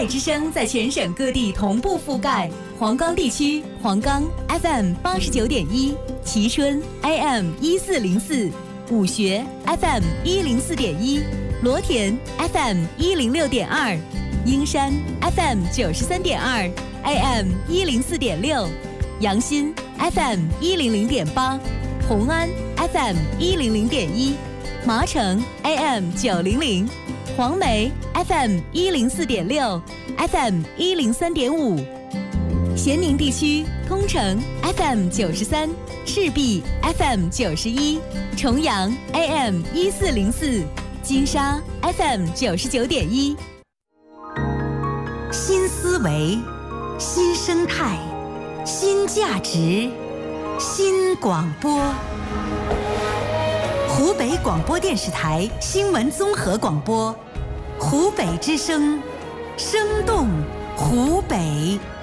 北之声在全省各地同步覆盖。黄冈地区，黄冈 FM 89.1，蕲春 AM 1404，武穴 FM 104.1，罗田 FM 106.2，英山 FM 93.2 AM 104.6，阳新 FM 100.8，红安 FM 100.1，麻城 AM 900，黄梅 FM 104.6 FM 103.5，咸宁地区通城 FM 93，赤壁 FM 91，重阳 AM 1404，金沙 FM 99.1。 新思维，新生态，新价值，新广播。湖北广播电视台新闻综合广播，湖北之声，生动湖北。